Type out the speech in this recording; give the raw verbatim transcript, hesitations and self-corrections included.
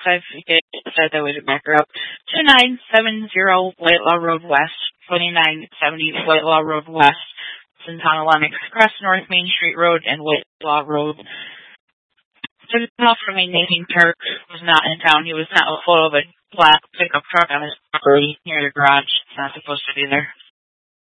five feet, said that would back her up. two nine seven zero Whitelaw Road West, twenty-nine seventy Whitelaw Road West, in town of Lenox, across North Main Street Road and Whitelaw Road. To the call from a Nathan Kirk was not in town. He was not a photo of a black pickup truck on his property near the garage. It's not supposed to be there.